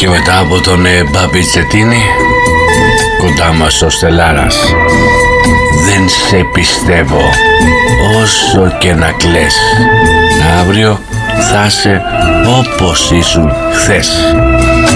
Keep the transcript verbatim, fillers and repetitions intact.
Και μετά από τον ε, Μπάμπη Τσετίνη, κοντά μας ο Στελάρας. Δεν σε πιστεύω, όσο και να κλαις. Αύριο θα είσαι όπως ήσουν χθες.